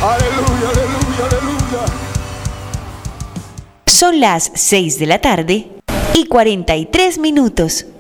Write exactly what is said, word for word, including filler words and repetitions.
Aleluya, aleluya, aleluya. Son las seis de la tarde y cuarenta y tres minutos.